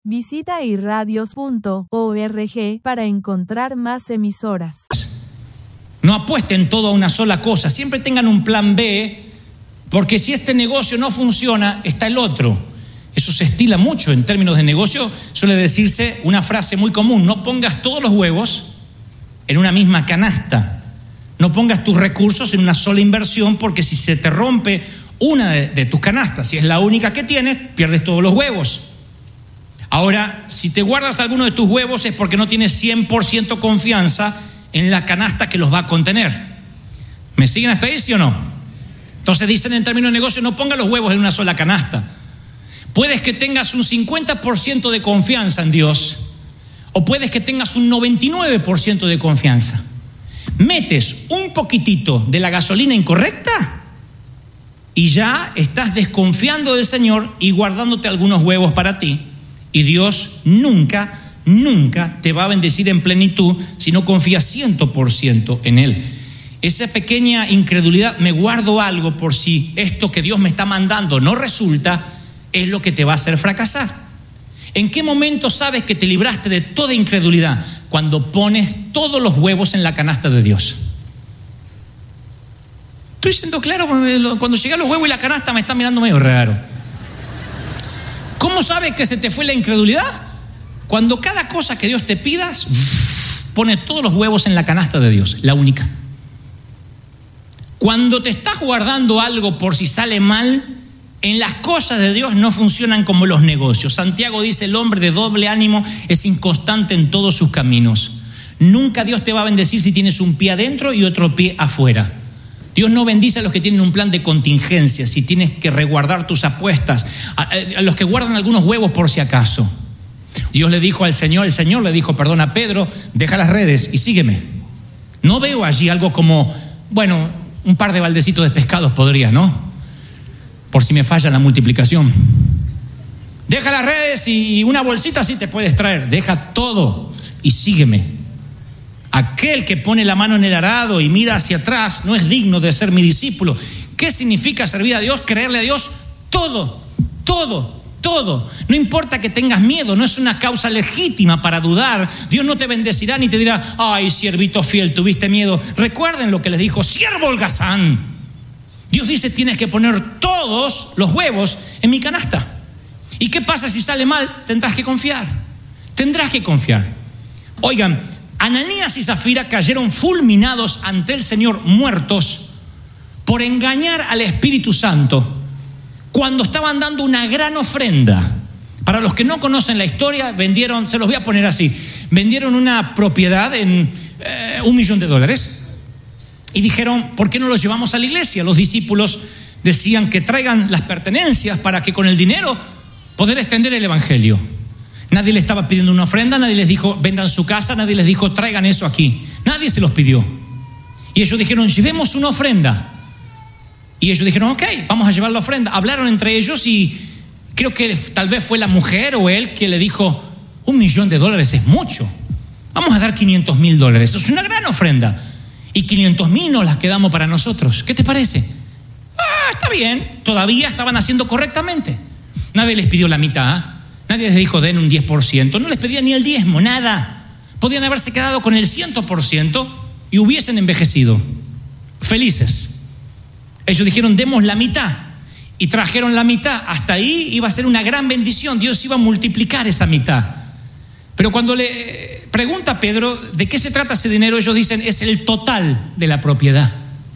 Visita irradios.org para encontrar más emisoras. No apuesten todo a una sola cosa, siempre tengan un plan B, porque si este negocio no funciona, está el otro. Eso se estila mucho en términos de negocio, suele decirse una frase muy común: no pongas todos los huevos en una misma canasta, no pongas tus recursos en una sola inversión, porque si se te rompe una de tus canastas, si es la única que tienes, pierdes todos los huevos. Ahora, si te guardas alguno de tus huevos es porque no tienes 100% confianza en la canasta que los va a contener. ¿Me siguen hasta ahí, sí o no? Entonces dicen en términos de negocio: no ponga los huevos en una sola canasta. Puedes que tengas un 50% de confianza en Dios, o puedes que tengas un 99% de confianza. Metes un poquitito de la gasolina incorrecta y ya estás desconfiando del Señor y guardándote algunos huevos para ti. Y Dios nunca te va a bendecir en plenitud si no confías 100% en Él. Esa pequeña incredulidad, me guardo algo por si esto que Dios me está mandando no resulta, es lo que te va a hacer fracasar. ¿En qué momento sabes que te libraste de toda incredulidad? Cuando pones todos los huevos en la canasta de Dios. Estoy siendo claro, cuando llegan los huevos y la canasta me están mirando medio raro. ¿Cómo sabes que se te fue la incredulidad? Cuando cada cosa que Dios te pidas, pone todos los huevos en la canasta de Dios, la única. Cuando te estás guardando algo por si sale mal, en las cosas de Dios no funcionan como los negocios. Santiago dice: el hombre de doble ánimo es inconstante en todos sus caminos. Nunca Dios te va a bendecir si tienes un pie adentro y otro pie afuera. Dios no bendice a los que tienen un plan de contingencia, si tienes que resguardar tus apuestas, a los que guardan algunos huevos por si acaso. Dios le dijo al Señor, el Señor le dijo, a Pedro: deja las redes y sígueme. No veo allí algo como, un par de baldecitos de pescados podría, ¿no? Por si me falla la multiplicación. Deja las redes y una bolsita así te puedes traer. Deja todo y sígueme. Aquel que pone la mano en el arado y mira hacia atrás no es digno de ser mi discípulo. ¿Qué significa servir a Dios? Creerle a Dios todo. No importa que tengas miedo, no es una causa legítima para dudar. Dios no te bendecirá ni te dirá: ay, siervito fiel, tuviste miedo. Recuerden lo que les dijo siervo holgazán. Dios dice: tienes que poner todos los huevos en mi canasta. ¿Y qué pasa si sale mal? Tendrás que confiar. Oigan, Ananías y Zafira cayeron fulminados ante el Señor, muertos por engañar al Espíritu Santo cuando estaban dando una gran ofrenda. Para los que no conocen la historia, vendieron, se los voy a poner así, vendieron una propiedad en $1,000,000 y dijeron: ¿por qué no los llevamos a la iglesia? Los discípulos decían que traigan las pertenencias para que con el dinero poder extender el evangelio. Nadie le estaba pidiendo una ofrenda, nadie les dijo vendan su casa, nadie les dijo traigan eso aquí. Nadie se los pidió. Y ellos dijeron: llevemos una ofrenda. Y ellos dijeron: ok, vamos a llevar la ofrenda. Hablaron entre ellos y creo que tal vez fue la mujer o él que le dijo: $1,000,000 es mucho. Vamos a dar $500,000. Eso es una gran ofrenda. Y 500,000 nos las quedamos para nosotros. ¿Qué te parece? Está bien. Todavía estaban haciendo correctamente. Nadie les pidió la mitad. Nadie les dijo den un 10%, no les pedía ni el diezmo, nada. Podían haberse quedado con el 100% y hubiesen envejecido felices. Ellos dijeron demos la mitad y trajeron la mitad. Hasta ahí iba a ser una gran bendición, Dios iba a multiplicar esa mitad. Pero cuando le pregunta a Pedro de qué se trata ese dinero, ellos dicen es el total de la propiedad.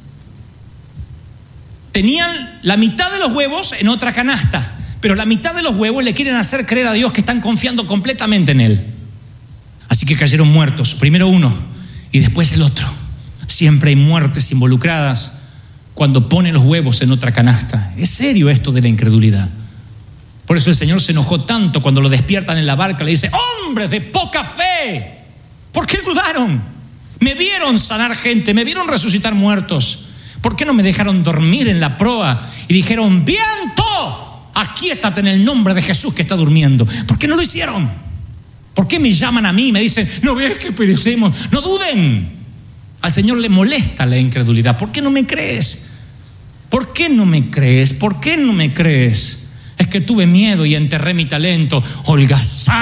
Tenían la mitad de los huevos en otra canasta, pero la mitad de los huevos le quieren hacer creer a Dios que están confiando completamente en Él. Así que cayeron muertos, primero uno y después el otro. Siempre hay muertes involucradas cuando pone los huevos en otra canasta. Es serio esto de la incredulidad. Por eso el Señor se enojó tanto cuando lo despiertan en la barca. Le dice: hombres de poca fe, ¿por qué dudaron? Me vieron sanar gente, me vieron resucitar muertos. ¿Por qué no me dejaron dormir en la proa? Y dijeron: viento, aquíétate en el nombre de Jesús que está durmiendo. ¿Por qué no lo hicieron? ¿Por qué me llaman a mí y me dicen: no ves que perecemos? No duden. Al Señor le molesta la incredulidad. ¿Por qué no me crees? ¿Por qué no me crees? ¿Por qué no me crees? Es que tuve miedo y enterré mi talento. Holgazán.